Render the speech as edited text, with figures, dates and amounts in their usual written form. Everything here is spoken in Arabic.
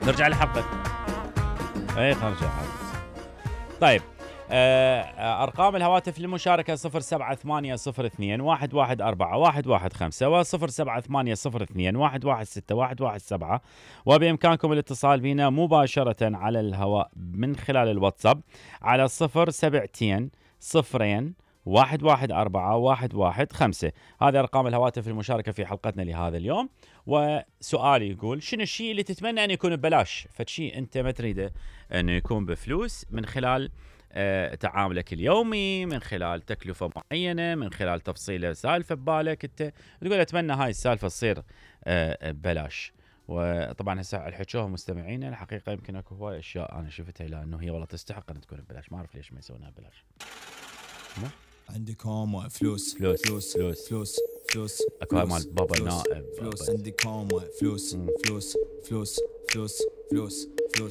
نرجع لحلقة. اي خلينا نرجع لحلقة. طيب أرقام الهواتف للمشاركة 078021141115 و078021161117 وبإمكانكم الاتصال بنا مباشرة على الهواء من خلال الواتساب على 0700 1141115. هذه أرقام الهواتف المشاركة في حلقتنا لهذا اليوم. وسؤالي يقول شنو الشيء اللي تتمنى أن يكون ببلاش؟ فشيء أنت ما تريده أنه يكون بفلوس من خلال تعاملك اليومي، من خلال تكلفة معينة، من خلال تفصيلة سالفة ببالك أنت تقول أتمنى هاي السالفة تصير ببلاش. وطبعا هسه الحكوها مستمعين الحقيقة يمكن اكو هواي اشياء انا شفتها لانه هي والله تستحق ان تكون ببلاش، ما اعرف ليش ما يسوونها ببلاش. عندكم فلوس فلوس فلوس فلوس فلوس فلوس اكو هاي مال بابا نائب فلوس عندكم فلوس فلوس فلوس فلوس فلوس